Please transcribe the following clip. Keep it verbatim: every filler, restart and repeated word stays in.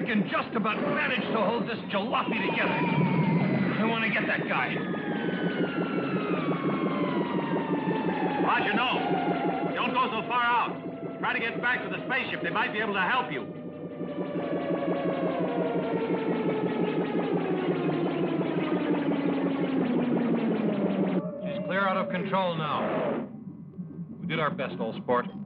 I can just about manage to hold this jalopy together. I want to get that guy. Roger, no. Don't go so far out. Try to get back to the spaceship. They might be able to help you. She's clear out of control now. We did our best, old sport.